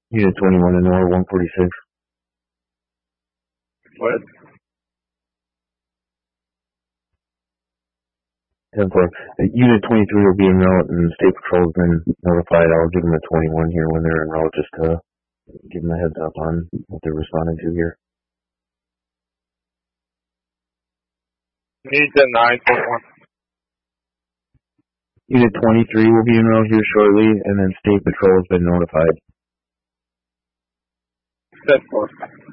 Unit 21 in NOR 146. What? 10-4. Unit 23 will be en route, and State Patrol has been notified. I'll give them a 21 here when they're en route, just to give them a heads up on what they're responding to here. Need the 941. Unit 23 will be en route here shortly, and then State Patrol has been notified. 10-4.